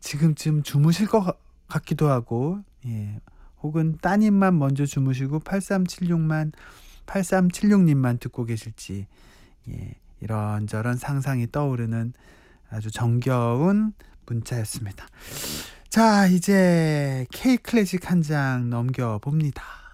지금쯤 주무실 것 같기도 하고, 예. 혹은 따님만 먼저 주무시고 8376님만 듣고 계실지, 예. 이런저런 상상이 떠오르는 아주 정겨운 문자였습니다. 자, 이제 K 클래식 한 장 넘겨봅니다.